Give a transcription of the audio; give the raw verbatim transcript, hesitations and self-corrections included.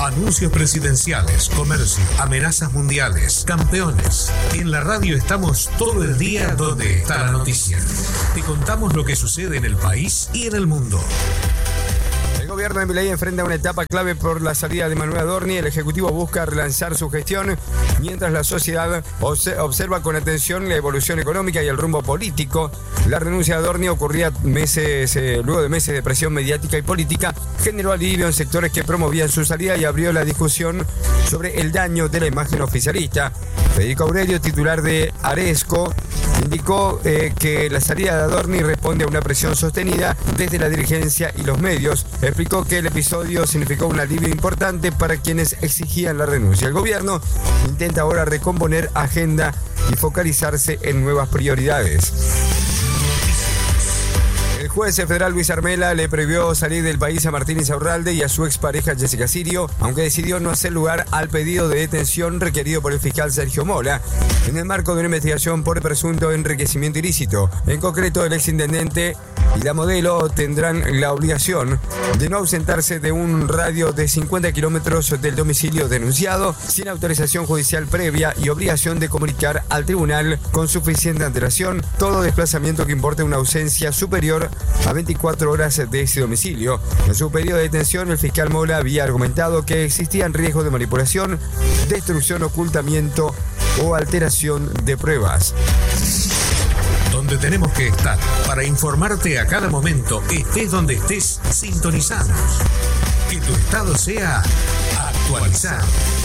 Anuncios presidenciales, comercio, amenazas mundiales, campeones. En la radio estamos todo el día donde está la noticia. Te contamos lo que sucede en el país y en el mundo. El gobierno de Milei enfrenta una etapa clave por la salida de Manuel Adorni. El Ejecutivo busca relanzar su gestión, mientras la sociedad observa con atención la evolución económica y el rumbo político. La renuncia de Adorni ocurría meses, eh, luego de meses de presión mediática y política, generó alivio en sectores que promovían su salida y abrió la discusión sobre el daño de la imagen oficialista. Federico Aurelio, titular de Aresco, indicó eh, que la salida de Adorni responde a una presión sostenida desde la dirigencia y los medios. Explicó que el episodio significó un alivio importante para quienes exigían la renuncia. El gobierno intenta ahora recomponer agenda y focalizarse en nuevas prioridades. El juez federal Luis Armela le prohibió salir del país a Martín Insaurralde y a su expareja Jessica Sirio, aunque decidió no hacer lugar al pedido de detención requerido por el fiscal Sergio Mola, en el marco de una investigación por presunto enriquecimiento ilícito. En concreto, el exintendente y la modelo tendrán la obligación de no ausentarse de un radio de cincuenta kilómetros del domicilio denunciado, sin autorización judicial previa y obligación de comunicar al tribunal con suficiente antelación todo desplazamiento que importe una ausencia superior a veinticuatro horas de ese domicilio. En su pedido de detención, el fiscal Mola había argumentado que existían riesgos de manipulación, destrucción, ocultamiento o alteración de pruebas. Donde tenemos que estar para informarte a cada momento, estés donde estés, sintonizamos. Que tu estado sea actualizado.